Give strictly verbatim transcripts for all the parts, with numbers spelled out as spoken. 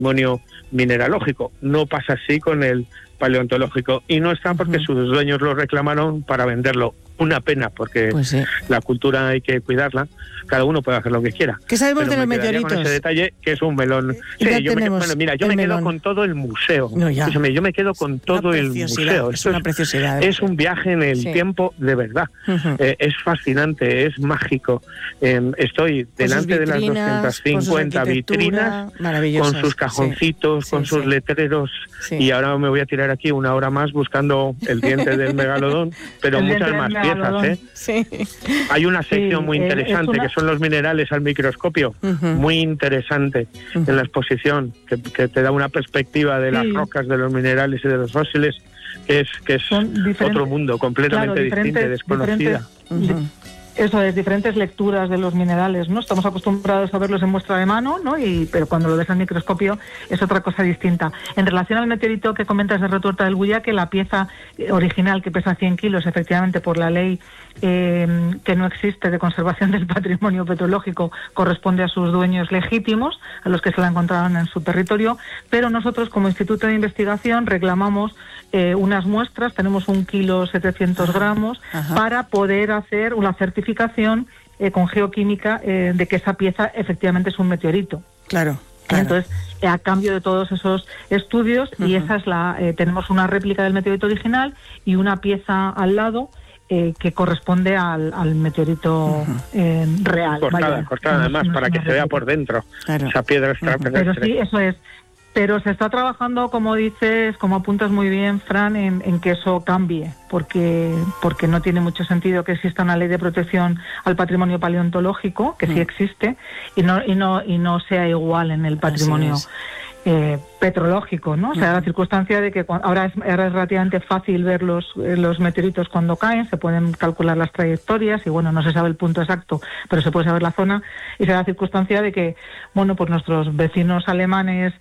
patrimonio mineralógico. No pasa así con el paleontológico, y no está porque uh-huh. sus dueños lo reclamaron para venderlo. Una pena, porque pues sí. la cultura hay que cuidarla. Cada uno puede hacer lo que quiera. ¿Qué sabemos Pero de los me meteoritos? Con ese detalle, que es un melón. Sí, yo me, bueno, mira, yo me melón. quedo con todo el museo. No, ya. Escúchame, yo me quedo con es todo el museo. Es una preciosidad. Es un viaje en el sí. tiempo de verdad. Uh-huh. Eh, es fascinante, es mágico. Eh, estoy con delante vitrinas, de las doscientas cincuenta vitrinas, con sus cajoncitos, sí. con sí, sus sí. letreros, sí. y ahora me voy a tirar aquí una hora más buscando el diente del megalodón, pero el muchas más piezas, ¿eh? Sí. Hay una sección sí, muy interesante, una... que son los minerales al microscopio, uh-huh. muy interesante uh-huh. en la exposición, que, que te da una perspectiva de sí. las rocas, de los minerales y de los fósiles, que es que es otro mundo, completamente claro, distinto, desconocida. Uh-huh. Eso es, diferentes lecturas de los minerales, ¿no? Estamos acostumbrados a verlos en muestra de mano, ¿no? Y, pero cuando lo ves al microscopio es otra cosa distinta. En relación al meteorito que comentas de Retuerta del Buyaque, la pieza original que pesa cien kilos, efectivamente, por la ley eh, que no existe de conservación del patrimonio petrológico, corresponde a sus dueños legítimos, a los que se la encontraron en su territorio, pero nosotros como Instituto de Investigación reclamamos eh, unas muestras, tenemos un kilo setecientos gramos, Ajá. para poder hacer una certificación eh, con geoquímica eh, de que esa pieza efectivamente es un meteorito. Claro. Claro. Entonces, eh, a cambio de todos esos estudios, uh-huh. y esa es la, eh, tenemos una réplica del meteorito original y una pieza al lado eh, que corresponde al, al meteorito uh-huh. eh, real. Cortada, vaya, cortada además, para que se vea por dentro. Claro. Esa piedra extraterrestre. Uh-huh. Pero sí, eso es. Pero se está trabajando, como dices, como apuntas muy bien, Fran, en, en que eso cambie, porque porque no tiene mucho sentido que exista una ley de protección al patrimonio paleontológico, que mm. sí existe, y no y no y no sea igual en el patrimonio eh, petrológico, ¿no? O sea, mm. la circunstancia de que cuando, ahora, es, ahora es relativamente fácil ver los, los meteoritos cuando caen, se pueden calcular las trayectorias y, bueno, no se sabe el punto exacto, pero se puede saber la zona, y se da la circunstancia de que, bueno, pues nuestros vecinos alemanes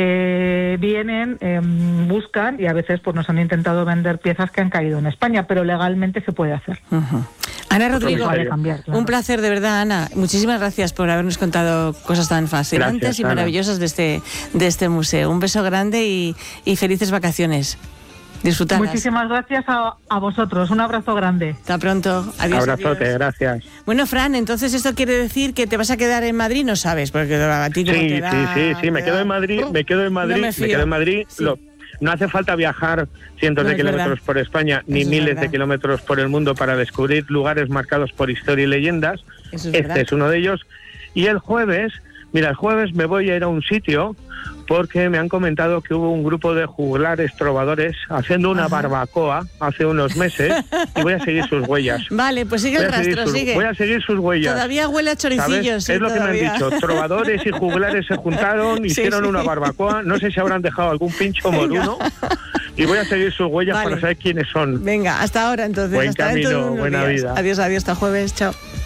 eh, vienen, eh, buscan, y a veces pues nos han intentado vender piezas que han caído en España, pero legalmente se puede hacer. Uh-huh. Ana Rodrigo, cambiar, claro. un placer de verdad, Ana. Muchísimas gracias por habernos contado cosas tan fascinantes gracias, y Ana. maravillosas de este, de este museo. Un beso grande y, y felices vacaciones. Disfrutarlas. Muchísimas gracias a, a vosotros. Un abrazo grande. Hasta pronto. Adiós. Abrazote, adiós. Gracias. Bueno, Fran, entonces esto quiere decir que te vas a quedar en Madrid, ¿no sabes? Porque a ti como sí, te da, sí, sí, sí, me da... quedo en Madrid, me quedo en Madrid, no me, me quedo en Madrid. Sí. Lo, no hace falta viajar cientos no de kilómetros verdad. por España, ni Eso miles de kilómetros por el mundo para descubrir lugares marcados por historia y leyendas. Eso es este verdad. es uno de ellos. Y el jueves, mira, el jueves me voy a ir a un sitio porque me han comentado que hubo un grupo de juglares trovadores haciendo una Ajá. barbacoa hace unos meses y voy a seguir sus huellas. Vale, pues sigue el rastro, sus, sigue. Voy a seguir sus huellas. Todavía huele a choricillos. Sí, es lo todavía. que me han dicho. Trovadores y juglares se juntaron, sí, hicieron sí. una barbacoa. No sé si habrán dejado algún pincho moruno. Y voy a seguir sus huellas vale. para saber quiénes son. Venga, hasta ahora entonces. Buen hasta camino, buena días. vida. Adiós, adiós, hasta jueves. Chao.